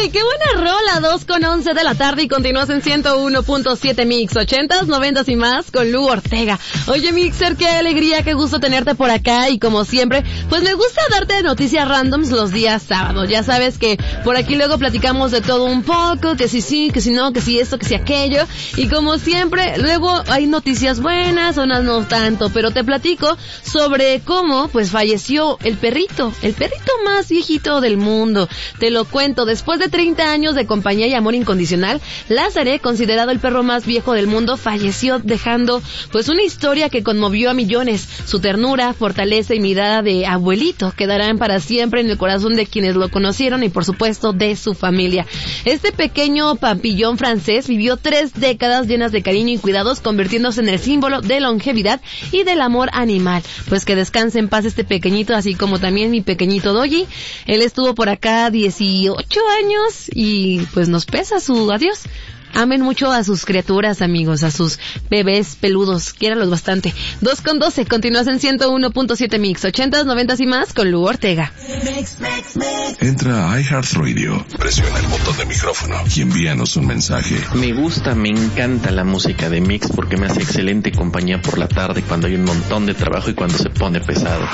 Oye, qué buena rola, 2:11 de la tarde y continúas en 101.7 Mix, 80s, 90s y más con Lu Ortega. Oye, Mixer, qué alegría, qué gusto tenerte por acá y como siempre, pues me gusta darte noticias randoms los días sábados. Ya sabes que por aquí luego platicamos de todo un poco, que sí, que si no, que si esto, que si aquello. Y como siempre, luego hay noticias buenas, unas no tanto, pero te platico sobre cómo pues falleció el perrito más viejito del mundo. Te lo cuento, después de 30 años de compañía y amor incondicional, Lázaro, considerado el perro más viejo del mundo, falleció dejando pues una historia que conmovió a millones. Su ternura, fortaleza y mirada de abuelito quedarán para siempre en el corazón de quienes lo conocieron y por supuesto de su familia. Este pequeño papillón francés vivió 3 décadas llenas de cariño y cuidados, convirtiéndose en el símbolo de longevidad y del amor animal. Pues que descanse en paz este pequeñito, así como también mi pequeñito Doggy. Él estuvo por acá 18 años y pues nos pesa su adiós. Amen mucho a sus criaturas, amigos, a sus bebés peludos, quiéranlos bastante. 2:12, continúas en 101.7 Mix, 80s, 90s y más con Lu Ortega. Entra a iHeartRadio, presiona el botón de micrófono y envíanos un mensaje. Me encanta la música de Mix porque me hace excelente compañía por la tarde cuando hay un montón de trabajo y cuando se pone pesado.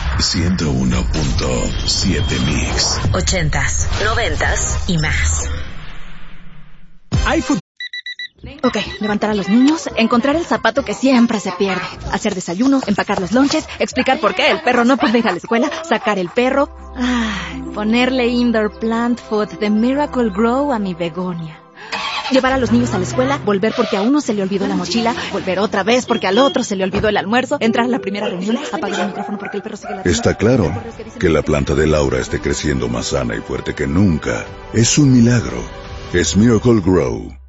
101.7 Mix. 80s, 90s y más. Ok, levantar a los niños, encontrar el zapato que siempre se pierde, hacer desayuno, empacar los lonches, explicar por qué el perro no puede ir a la escuela, sacar el perro, ponerle indoor plant food de Miracle Grow a mi begonia. Llevar a los niños a la escuela, volver porque a uno se le olvidó la mochila, volver otra vez porque al otro se le olvidó el almuerzo, entrar a la primera reunión, apagar el micrófono porque el perro sigue ladrando. Está claro que la planta de Laura esté creciendo más sana y fuerte que nunca. Es un milagro. Es Miracle Grow.